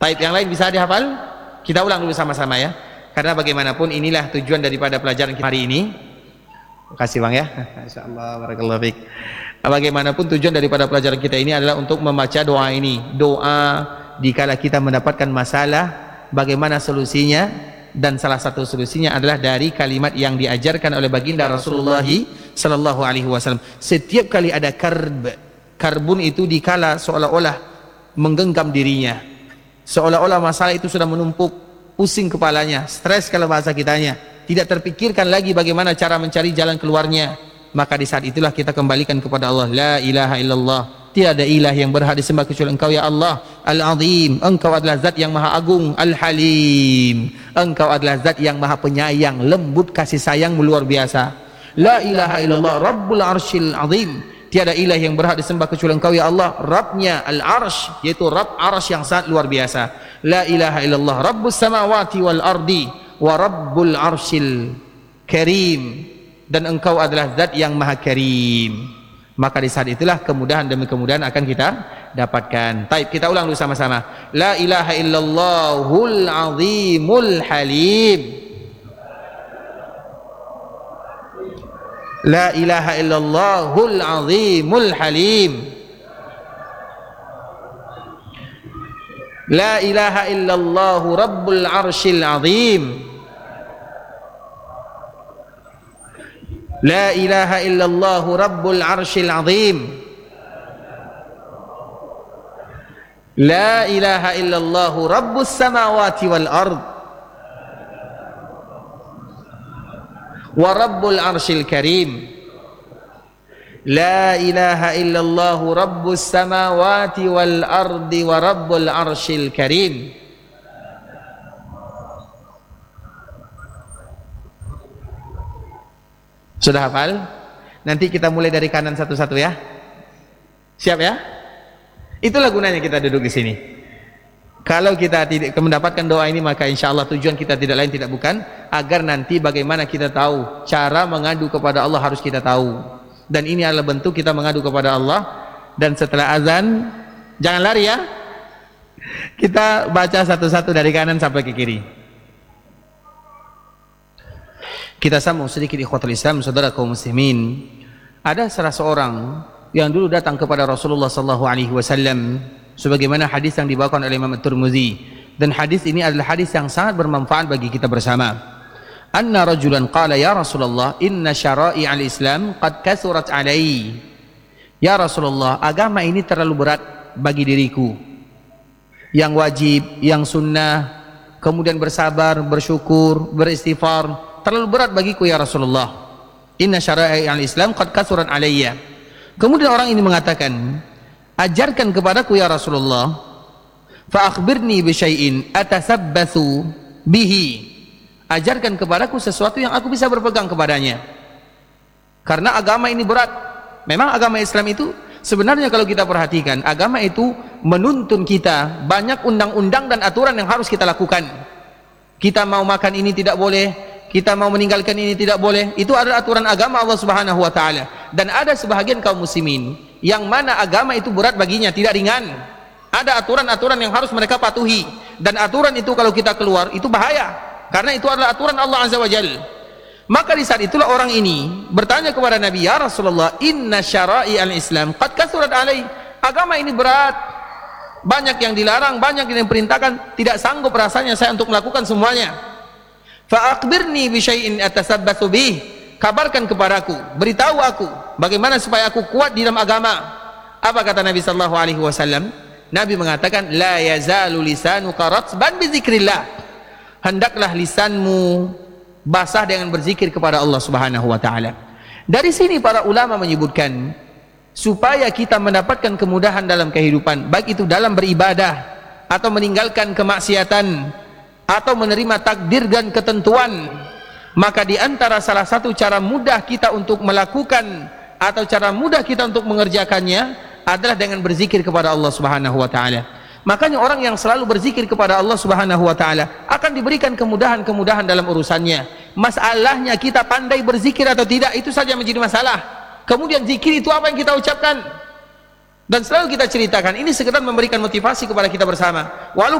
Taib, yang lain bisa dihafal? Kita ulang dulu sama-sama ya. Karena bagaimanapun inilah tujuan daripada pelajaran kita hari ini. Terima kasih Bang ya. Insyaallah barakallahu fiik. Bagaimanapun tujuan daripada pelajaran kita ini adalah untuk membaca doa ini. Doa dikala kita mendapatkan masalah, bagaimana solusinya, dan salah satu solusinya adalah dari kalimat yang diajarkan oleh baginda Rasulullah sallallahu alaihi wasallam. Setiap kali ada karbun itu dikala seolah-olah menggenggam dirinya, seolah-olah masalah itu sudah menumpuk, pusing kepalanya, stres kalau bahasa kitanya, tidak terpikirkan lagi bagaimana cara mencari jalan keluarnya, maka di saat itulah kita kembalikan kepada Allah. La ilaha illallah, tiada ilah yang berhak disembah kecuali Engkau ya Allah. Al-Azim, Engkau adalah zat yang maha agung. Al-Halim, Engkau adalah zat yang maha penyayang, lembut, kasih sayang luar biasa. La ilaha illallah Rabbul Arsyil Azim, tiada ilah yang berhak disembah kecuali Engkau ya Allah, Rabbnya Al-Arsh, yaitu Rabb Arsh yang sangat luar biasa. La ilaha illallah Rabbus samawati wal ardi wa Rabbul Arsyil Karim, dan Engkau adalah zat yang maha karim. Maka di saat itulah kemudahan demi kemudahan akan kita dapatkan. Taib, kita ulang dulu sama-sama. La ilaha illallahul azimul halim. La ilaha illallahul azimul halim. La ilaha illallah rabbul arsyil azim. La ilaha illallah rabbul arsyil azim. La ilaha illallah rabbus samawati wal ard wa rabbul arsyil karim. La ilaha illallah rabbus samawati wal ardi wa rabbul arsyil karim. Sudah hafal? Nanti kita mulai dari kanan satu-satu ya. Siap ya? Itulah gunanya kita duduk di sini. Kalau kita tidak mendapatkan doa ini, maka insya Allah tujuan kita tidak lain tidak bukan agar nanti bagaimana kita tahu cara mengadu kepada Allah, harus kita tahu. Dan ini adalah bentuk kita mengadu kepada Allah. Dan setelah azan, jangan lari ya. Kita baca satu-satu dari kanan sampai ke kiri. Kita sambung sedikit ikhwatul Islam, saudara kaum muslimin. Ada salah seorang yang dulu datang kepada Rasulullah sallallahu alaihi wasallam, sebagaimana hadis yang dibawakan oleh Imam At-Tirmidzi, dan hadis ini adalah hadis yang sangat bermanfaat bagi kita bersama. Anna rajulan qala ya Rasulullah inna syara'i al-Islam qad kasurat alai. Ya Rasulullah, agama ini terlalu berat bagi diriku. Yang wajib, yang sunnah, kemudian bersabar, bersyukur, beristighfar, terlalu berat bagiku ya Rasulullah. Inna syara'i al-Islam qad kasurat alayya. Kemudian orang ini mengatakan, ajarkan kepadaku ya Rasulullah, fa akhbirni bi syai'in atasabbathu bihi. Ajarkan kepadaku sesuatu yang aku bisa berpegang kepadanya. Karena agama ini berat. Memang agama Islam itu sebenarnya kalau kita perhatikan, agama itu menuntun kita banyak undang-undang dan aturan yang harus kita lakukan. Kita mau makan ini tidak boleh, kita mau meninggalkan ini tidak boleh. Itu adalah aturan agama Allah Subhanahu wa taala. Dan ada sebahagian kaum muslimin yang mana agama itu berat baginya, tidak ringan. Ada aturan-aturan yang harus mereka patuhi, dan aturan itu kalau kita keluar itu bahaya. Karena itu adalah aturan Allah Azza wa Jalla. Maka di saat itulah orang ini bertanya kepada Nabi, ya Rasulullah, inna syara'i al-Islam qad kasurat alai. Agama ini berat, banyak yang dilarang, banyak yang diperintahkan, tidak sanggup rasanya saya untuk melakukan semuanya. Fa akhbirni bi syai'in atasabbathu bih. Kabarkan kepadaku, beritahu aku bagaimana supaya aku kuat di dalam agama. Apa kata Nabi sallallahu alaihi wasallam? Nabi mengatakan, la yazalu lisanuka ratban bi dzikrillah. Hendaklah lisanmu basah dengan berzikir kepada Allah Subhanahu wa taala. Dari sini para ulama menyebutkan, supaya kita mendapatkan kemudahan dalam kehidupan, baik itu dalam beribadah atau meninggalkan kemaksiatan atau menerima takdir dan ketentuan, maka di antara salah satu cara mudah kita untuk melakukan atau cara mudah kita untuk mengerjakannya adalah dengan berzikir kepada Allah Subhanahu wa taala. Makanya orang yang selalu berzikir kepada Allah Subhanahu wa taala akan diberikan kemudahan-kemudahan dalam urusannya. Masalahnya kita pandai berzikir atau tidak, itu saja menjadi masalah. Kemudian zikir itu apa yang kita ucapkan? Dan selalu kita ceritakan, ini sekedar memberikan motivasi kepada kita bersama. Walaupun